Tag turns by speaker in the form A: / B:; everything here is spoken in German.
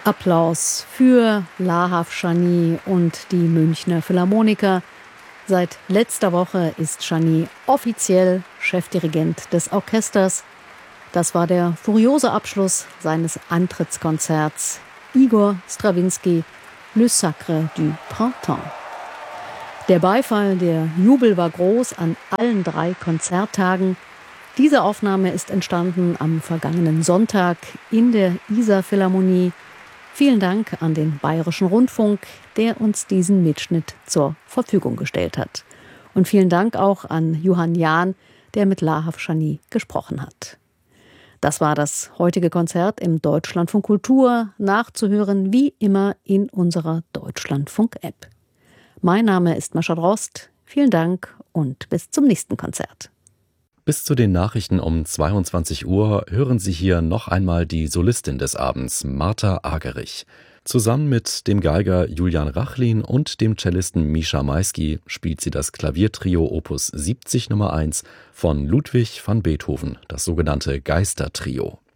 A: Applaus für Lahav Shani und die Münchner Philharmoniker. Seit letzter Woche ist Shani offiziell Chefdirigent des Orchesters. Das war der furiose Abschluss seines Antrittskonzerts. Igor Strawinski, Le Sacre du Printemps. Der Beifall, der Jubel war groß an allen 3 Konzerttagen. Diese Aufnahme ist entstanden am vergangenen Sonntag in der Isar-Philharmonie. Vielen Dank an den Bayerischen Rundfunk, der uns diesen Mitschnitt zur Verfügung gestellt hat. Und vielen Dank auch an Johann Jahn, der mit Lahav Shani gesprochen hat. Das war das heutige Konzert im Deutschlandfunk Kultur, nachzuhören wie immer in unserer Deutschlandfunk-App. Mein Name ist Mascha Drost. Vielen Dank und bis zum nächsten Konzert.
B: Bis zu den Nachrichten um 22 Uhr hören Sie hier noch einmal die Solistin des Abends, Martha Agerich. Zusammen mit dem Geiger Julian Rachlin und dem Cellisten Mischa Maisky spielt sie das Klaviertrio Opus 70 Nummer 1 von Ludwig van Beethoven, das sogenannte Geistertrio.